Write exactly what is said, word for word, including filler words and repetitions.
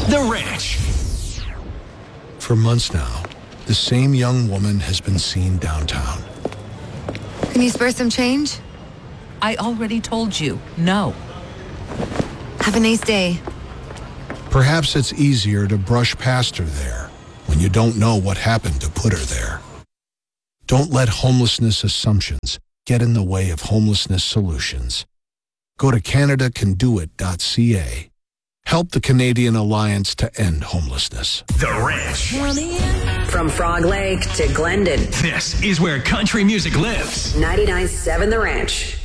The Ranch. For months now, the same young woman has been seen downtown. Can you spare some change? I already told you, no. Have a nice day. Perhaps it's easier to brush past her there when you don't know what happened to put her there. Don't let homelessness assumptions get in the way of homelessness solutions. Go to Canada Can Do It dot C A. Help the Canadian Alliance to End Homelessness. The Ranch. From Frog Lake to Glendon. This is where country music lives. ninety-nine point seven The Ranch.